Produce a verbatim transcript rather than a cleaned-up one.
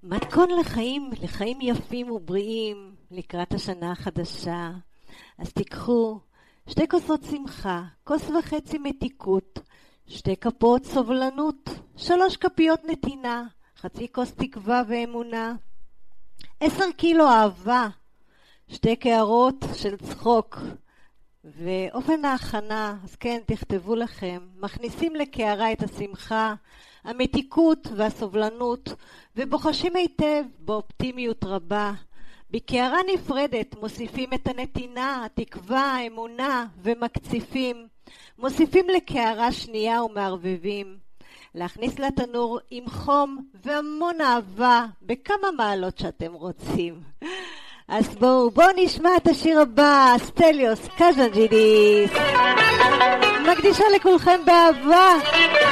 מתכון לחיים, לחיים יפים ובריאים לקראת השנה החדשה. אז תיקחו שתי כוסות שמחה, כוס וחצי מתיקות, שתי כפות סובלנות, שלוש כפיות נתינה, חצי כוס תקווה ואמונה, עשר קילו אהבה, שתי קערות של צחוק. ואופן ההכנה, אז כן, תכתבו לכם, מכניסים לקערה את השמחה, המתיקות והסובלנות, ובוחשים היטב באופטימיות רבה. בקערה נפרדת מוסיפים את הנתינה, התקווה, האמונה, ומקציפים. מוסיפים לקערה שנייה ומערבבים. להכניס לתנור עם חום והמון אהבה, בכמה מעלות שאתם רוצים. אז בואו, בואו נשמע את השיר הבא, סטליוס קז'נג'ידיס. מקדישה לכולכם באהבה.